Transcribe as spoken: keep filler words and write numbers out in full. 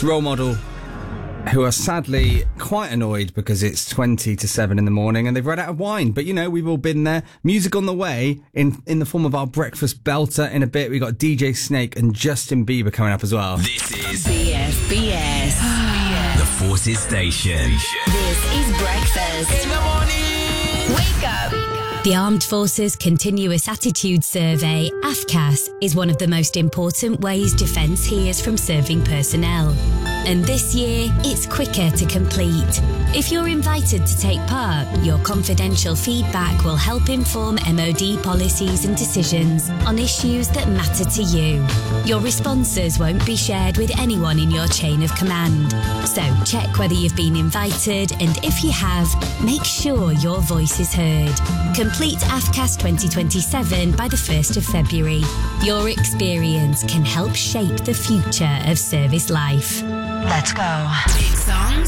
This role model who are sadly quite annoyed because it's twenty to seven in the morning and they've run out of wine. But, you know, we've all been there. Music on the way in, in the form of our breakfast belter in a bit. We've got D J Snake and Justin Bieber coming up as well. This is B F B S. The Forces Station. This is breakfast. In the morning. Wake up. The Armed Forces Continuous Attitude Survey, A F C A S, is one of the most important ways Defence hears from serving personnel. And this year, it's quicker to complete. If you're invited to take part, your confidential feedback will help inform M O D policies and decisions on issues that matter to you. Your responses won't be shared with anyone in your chain of command. So check whether you've been invited, and if you have, make sure your voice is heard. Complete A F C A S twenty twenty-seven by the first of February. Your experience can help shape the future of service life. Let's go. It's on